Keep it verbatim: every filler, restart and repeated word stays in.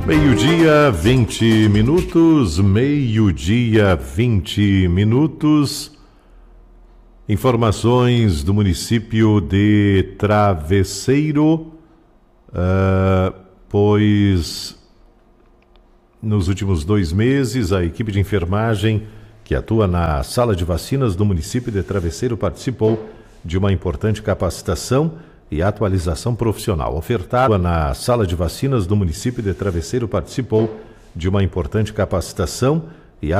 Meio-dia, vinte minutos, meio-dia, vinte minutos. Informações do município de Travesseiro, uh, pois nos últimos dois meses a equipe de enfermagem que atua na sala de vacinas do município de Travesseiro participou de uma importante capacitação e atualização profissional. Ofertada na sala de vacinas do município de Travesseiro participou de uma importante capacitação